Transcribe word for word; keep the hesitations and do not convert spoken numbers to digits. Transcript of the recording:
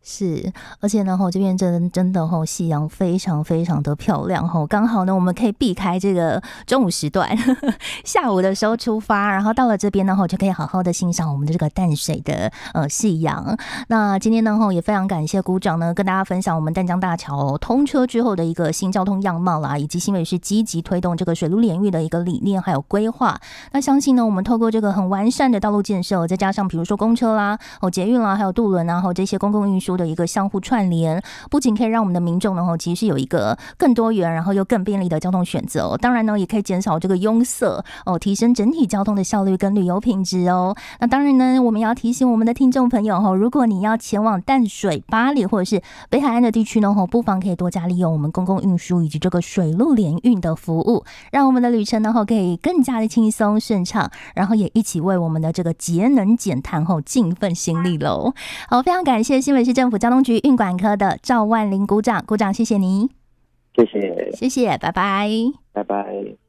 是，而且呢，吼这边真真的吼夕阳非常非常的漂亮吼，刚好呢我们可以避开这个中午时段，呵呵下午的时候出发，然后到了这边呢吼就可以好好的欣赏我们的这个淡水的呃夕阳。那今天呢吼也非常感谢股长呢跟大家分享我们淡江大桥、哦、通车之后的一个新交通样貌啦，以及新北市积极推动这个水陆联运的一个理念还有规划。那相信呢我们透过这个很完善的道路建设，再加上比如说公车啦、哦捷运啦，还有渡轮啊，或这些公共运输的一个相互串联，不仅可以让我们的民众呢，其实有一个更多元，然后又更便利的交通选择、哦、当然呢，也可以减少这个拥塞哦，提升整体交通的效率跟旅游品质哦。那当然呢，我们也要提醒我们的听众朋友哦，如果你要前往淡水、八里或者是北海岸的地区呢，不妨可以多加利用我们公共运输以及这个水陆联运的服务，让我们的旅程呢可以更加的轻松顺畅，然后也一起为我们的这个节能减碳后尽一份心力喽。好，非常感谢新北市政府交通局运管科的赵万林股长，股长谢谢您， 谢谢， 谢谢，拜拜， 拜拜。